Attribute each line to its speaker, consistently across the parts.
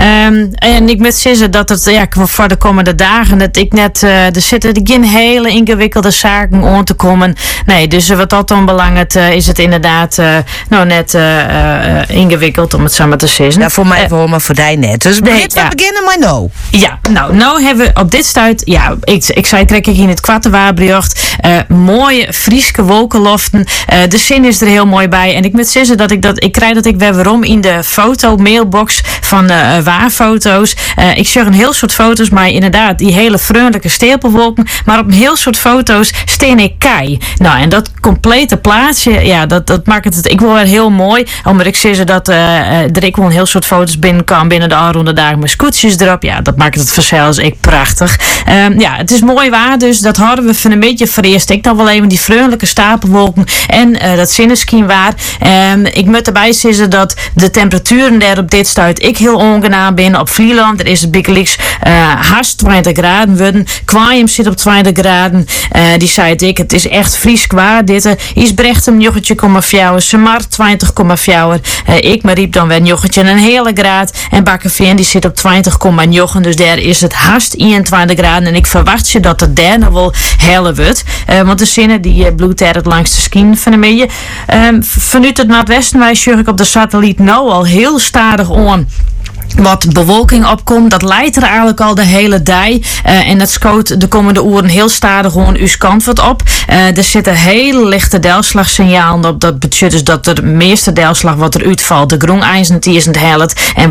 Speaker 1: En ik moet zeggen dat het voor de komende dagen dat ik net er zitten geen hele ingewikkelde zaken aan te komen. Nee, dus wat dat dan belangrijk is het inderdaad net ingewikkeld om het samen te zeggen.
Speaker 2: Ja, voor mij wel, maar voor die net. Dus we beginnen maar nou.
Speaker 1: Ja, nou hebben we op dit stuit, ik zei trek ik in het kwarte waarbricht, mooie Frieske wolkenloften. De zin is er heel mooi bij. En ik moet zeggen ik krijg dat ik weerom in de mailbox van waarfoto's. Ik zag een heel soort foto's, maar inderdaad die hele vriendelijke stapelwolken. Maar op een heel soort foto's steen ik kei. Nou, en dat complete plaatje, dat maakt het ik wil wel heel mooi. Omdat ik zeg dat er ik wel een heel soort foto's binnenkwam binnen de aanronde dagen met scootjes erop. Ja, dat maakt het vanzelfs ik prachtig. Het is mooi waar, dus dat hadden we van een beetje voor eerst. Ik dan wel even die vriendelijke stapelwolken en dat zinneschien waar. Ik moet erbij zeggen dat de temperaturen daar op dit stuit ik heel ongenaam ben. Op Vlieland, er is het bikkelijks haast 20 graden worden. Kwaaium zit op 20 graden. Die zei het is echt Fries kwaar. Dit Isbrecht een joggetje, Semar 20,4. Ik maar riep dan weer een joggetje een hele graad. En Bakkerveen die zit op 20,9. Dus daar is het haast 21 graden. En ik verwacht je dat het daar nog wel heller wordt. Want de zinnen die bloedt daar het langste schien van een beetje. Vanuit het noordwesten wijs ik op de satelliet nou al heel stadig aan wat bewolking opkomt. Dat leidt er eigenlijk al de hele dag. En dat scoot de komende uren heel stadig gewoon uw kant wat op. Er zitten hele lichte delslagsignalen op. Dat betekent dus dat de meeste delslag wat er uitvalt, de groenijzer die is het helpt. En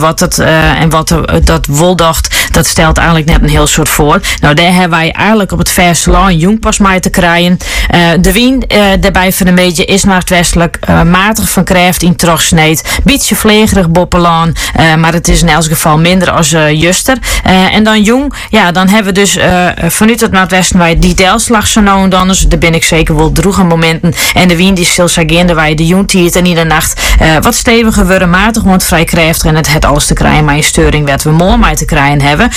Speaker 1: dat woldacht, dat stelt eigenlijk net een heel soort voor. Nou, daar hebben wij eigenlijk op het verse land jongpas mee te krijgen. De wind daarbij van een beetje is noordwestelijk matig van kracht in terugsneed. Beetje vlegerig boppelaan, maar het is in elk geval minder als juster. En dan jong, dan hebben we dus vanuit het noordwesten wij die delslag zo nou en dan. Dus daar ben ik zeker wel droege momenten. En de wind die stil sagende wij de jongtiert en in de nacht wat steviger worden, matig, want vrij krachtig en het alles te krijgen, maar een steuring werd we mooi mee te krijgen hebben.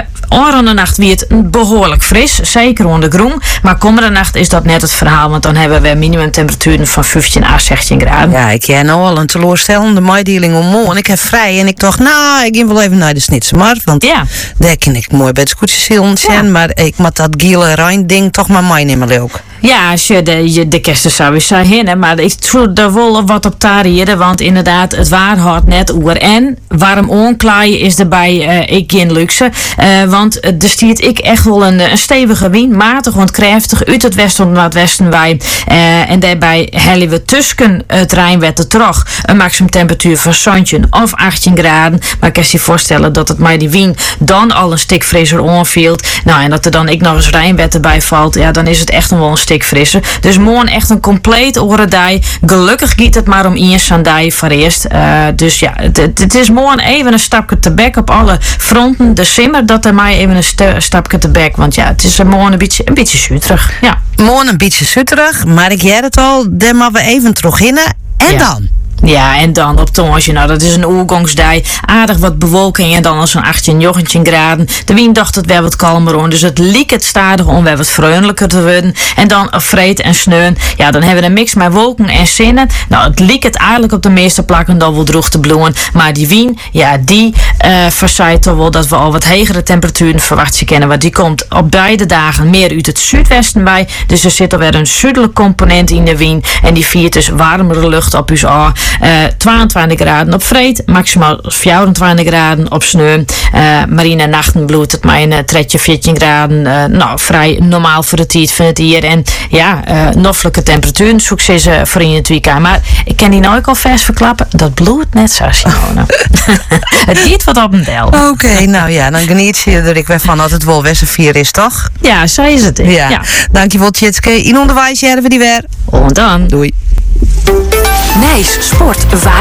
Speaker 1: Aan de nacht wie het behoorlijk fris, zeker onder de groen. Maar komende nacht is dat net het verhaal, want dan hebben we minimumtemperaturen van 15 à 16 graden.
Speaker 2: Ja, ik heb nou al een teleurstellende meedeling om morgen. Ik heb vrij en ik dacht, ik ging wel even naar de Snitsemarkt, want daar kan ik mooi bij het scootjes zijn, maar ik moet dat gele Rijn ding toch maar meenemen leuk.
Speaker 1: Ja, als je de kerst sowieso heen, maar ik voel er wel wat op tariëren, want inderdaad, het waar hard net oer. En warm onklaaien is erbij ik geen luxe, want er stiert ik echt wel een stevige wind, matig, want krachtig, uit het westen tot noordwesten wij. En daarbij hellen we tussen het Rijnwetter terug een maximum temperatuur van 17 of 18 graden. Maar ik kan je voorstellen dat het mij die wind dan al een stuk frisser onvielt. Nou, en dat er dan ik nog eens Rijnwetter bij valt, dan is het echt nog wel een stuk frisser. Dus morgen echt een compleet orendij. Gelukkig giet het maar om één sandij voor eerst. Dus het is morgen even een stapje te bek op alle fronten. De simmer dat er mij even een stapje te bek. Want het is morgen een beetje zuuterig. Ja.
Speaker 2: Morgen een beetje zuuterig, maar ik jij het al, daar maar we even terug in. En dan?
Speaker 1: Ja, en dan op Tonsje, dat is een oergangsdij. Aardig wat bewolking en dan al zo'n 18, 19 graden. De wind dacht het wel wat kalmer om, dus het liek het stadig om wel wat vriendelijker te worden. En dan vreed en sneun. Ja, dan hebben we een mix met wolken en zinnen. Nou, het liek het eigenlijk op de meeste plakken dan wel droog te bloeien. Maar die wind, die verzaait toch wel dat we al wat hegere temperaturen verwachten kennen. Want die komt op beide dagen meer uit het zuidwesten bij. Dus er zit alweer een zuidelijk component in de wind. En die viert dus warmere lucht op ons aan. 22 graden op vreed, maximaal 24 graden op sneeuw. Maar in de nachten bloedt het maar een 13, 14 graden. Vrij normaal voor de tijd van het hier. En noffelijke temperaturen, succes voor in het weekend. Maar ik kan die nou ook al vers verklappen. Dat bloedt net zo, Simone. Het giet wat op een del.
Speaker 2: Oké, dan geniet je er ik weer van dat het wel Westervier is, toch?
Speaker 1: Ja, zo is het. Ja.
Speaker 2: Dankjewel, Tjitske. In onderwijs hebben we die weer.
Speaker 1: En dan.
Speaker 2: Doei.
Speaker 3: Nijs Sport, waar